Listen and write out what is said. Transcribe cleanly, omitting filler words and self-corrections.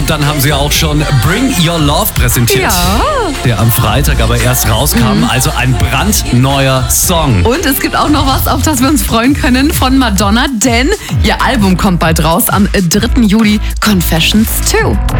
Und dann haben sie auch schon Bring Your Love präsentiert, Ja. der am Freitag aber erst rauskam. Also ein brandneuer Song. Und es gibt auch noch was, auf das wir uns freuen können von Madonna, denn ihr Album kommt bald raus am 3. Juli, Confessions 2.